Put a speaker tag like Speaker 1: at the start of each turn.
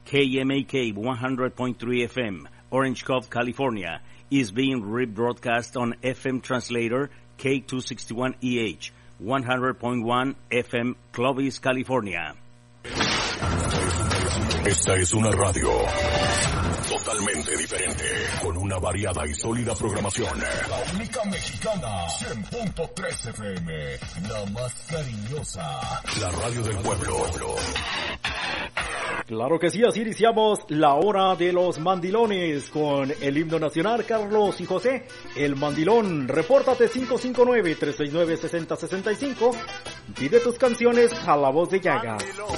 Speaker 1: KMAK 100.3 FM, Orange Cove, California, is being rebroadcast on FM translator K261EH, 100.1 FM, Clovis, California.
Speaker 2: Esta es una radio totalmente diferente, con una variada y sólida programación.
Speaker 3: La única mexicana, 100.3 FM, la más cariñosa.
Speaker 2: La radio del pueblo.
Speaker 4: Claro que sí, así iniciamos la hora de los mandilones con el himno nacional. Carlos y José, el mandilón. Repórtate 559-369-6065. Pide tus canciones a la voz de Yaga.